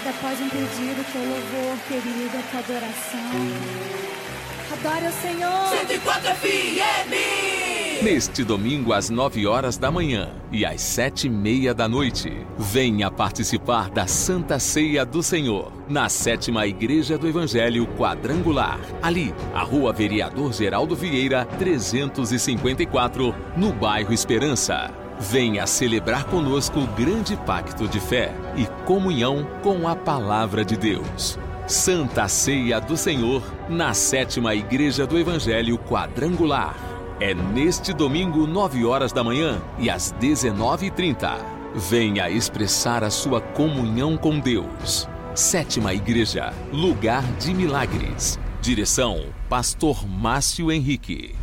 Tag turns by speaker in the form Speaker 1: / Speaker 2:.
Speaker 1: obrigada. Após um pedido, teu louvor, querido, a tua adoração. Adore o Senhor.
Speaker 2: 104 FM.
Speaker 3: Neste domingo, às 9 horas da manhã e às 7h30 da noite, venha participar da Santa Ceia do Senhor, na 7ª Igreja do Evangelho Quadrangular, ali, a Rua Vereador Geraldo Vieira, 354, no bairro Esperança. Venha celebrar conosco o grande pacto de fé e comunhão com a Palavra de Deus. Santa Ceia do Senhor, na 7ª Igreja do Evangelho Quadrangular. É neste domingo, 9 horas da manhã e às 19h30. Venha expressar a sua comunhão com Deus. 7ª Igreja, lugar de milagres. Direção, Pastor Márcio Henrique.